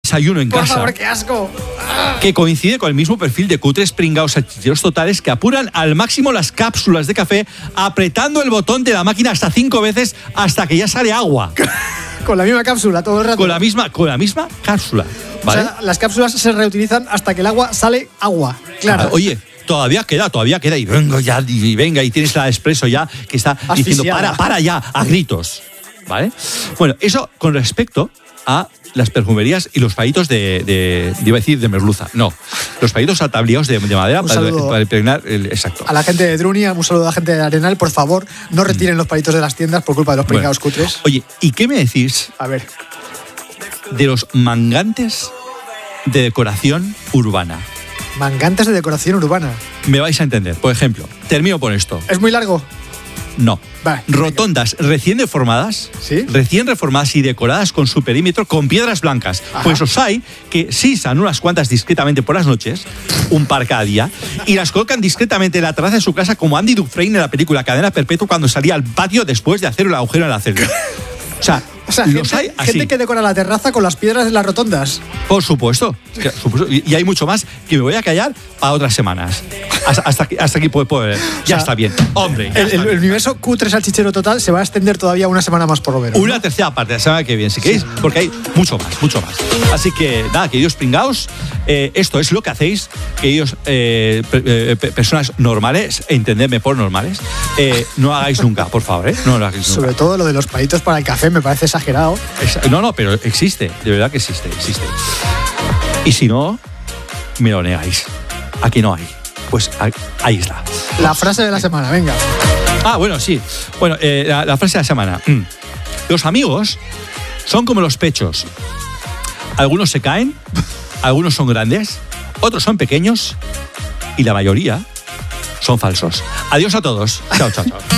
desayuno en casa. Por favor, qué asco. Que coincide con el mismo perfil de cutres pringaos salchicheros totales que apuran al máximo las cápsulas de café apretando el botón de la máquina hasta 5 veces hasta que ya sale agua. Con la misma cápsula todo el rato. Con la misma cápsula, ¿vale? O sea, las cápsulas se reutilizan hasta que el agua sale agua. Claro. Oye, todavía queda y venga y tienes la expreso ya que está diciendo para ya a gritos, ¿vale? Bueno, eso con respecto a las perfumerías y los palitos de merluza. No, los palitos atabliados de madera para impregnar exacto. A la gente de Drunia, un saludo a la gente de Arenal, por favor, no retiren los palitos de las tiendas por culpa de los pringados cutres. Oye, ¿y qué me decís? A ver. De los mangantes de decoración urbana. Mangantes de decoración urbana. Me vais a entender. Por ejemplo, termino por esto. ¿Es muy largo? No. Vale, rotondas recién reformadas, ¿sí? Recién reformadas y decoradas con su perímetro con piedras blancas. Ajá. Pues los hay que sisan unas cuantas discretamente por las noches, un par cada día, y las colocan discretamente en la terraza de su casa como Andy Dufresne en la película Cadena Perpetua cuando salía al patio después de hacer el agujero en la celda. O sea, los hay así. Gente que decora la terraza con las piedras de las rotondas. Por supuesto. Y hay mucho más que me voy a callar para otras semanas. Hasta aquí puedo ver. Ya está bien. Hombre. El universo cutre salchichero total se va a extender todavía una semana más por lo menos. Una tercera parte la semana que viene, si queréis, porque hay mucho más. Así que nada, queridos pringaos, esto es lo que hacéis, queridos personas normales, entendedme por normales, no hagáis nunca, por favor, no lo hagáis nunca. Sobre todo lo de los palitos para el café me parece exagerado. No, pero existe, de verdad que existe. Y si no, me lo negáis. Aquí no hay. Pues ahí está. La frase de la semana, venga. Bueno, sí. Bueno, la frase de la semana. Los amigos son como los pechos. Algunos se caen, algunos son grandes, otros son pequeños y la mayoría son falsos. Adiós a todos. Chao.